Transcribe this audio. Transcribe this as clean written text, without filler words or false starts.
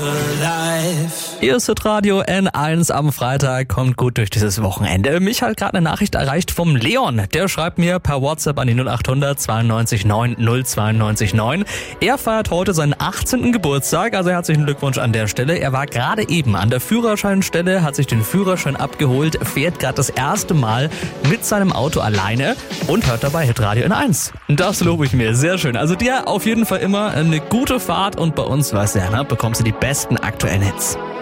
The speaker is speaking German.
Hier ist Radio N1 am Freitag, kommt gut durch dieses Wochenende. Mich hat gerade eine Nachricht erreicht vom Leon. Der schreibt mir per WhatsApp an die 0800 92 9 092 9. Er feiert heute seinen 18. Geburtstag, also herzlichen Glückwunsch an der Stelle. Er war gerade eben an der Führerscheinstelle, hat sich den Führerschein abgeholt, fährt gerade das erste Mal mit seinem Auto alleine und hört dabei Hitradio N1. Das lobe ich mir, sehr schön. Also dir auf jeden Fall immer eine gute Fahrt und bei uns, weißt du ja, bekommst du die besten aktuellen Hits.